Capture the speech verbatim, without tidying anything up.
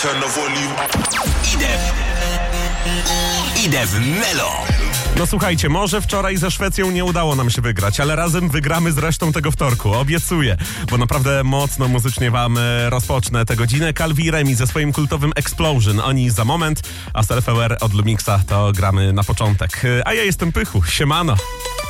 turn the volume up. Idę w... Idę w Melo. No słuchajcie, może wczoraj ze Szwecją nie udało nam się wygrać, ale razem wygramy z resztą tego wtorku, obiecuję, bo naprawdę mocno muzycznie wam e, rozpocznę tę godzinę. Calvi i Remi ze swoim kultowym Explosion, oni za moment, a Self Aware od Lumixa to gramy na początek. E, a ja jestem Pychu, siemano.